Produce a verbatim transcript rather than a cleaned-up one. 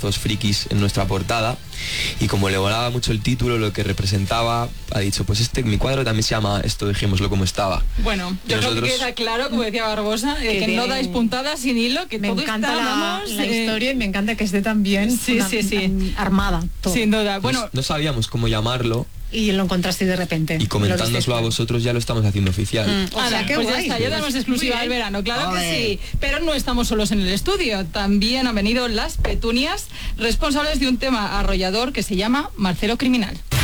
cuadrazos frikis en nuestra portada, y como le volaba mucho el título, lo que representaba, ha dicho, pues este, mi cuadro también se llama esto, dejémoslo como estaba. Bueno, yo nosotros... creo que queda claro, como decía Barbosa, eh, que, que no dais puntadas sin hilo, que me todo encanta está, la, vamos, la eh... historia, y me encanta que esté tan bien sí, una, sí, sí. armada. Todo. Sin duda. Bueno, no, no sabíamos cómo llamarlo. Y lo encontraste de repente. Y comentándoslo a vosotros ya lo estamos haciendo oficial. Mm. Ahora, Ahora, qué pues guay, ya está, ya tenemos exclusiva del verano, claro que sí. Pero no estamos solos en el estudio. También han venido las Petunias, responsables de un tema arrollador que se llama Marcelo Criminal.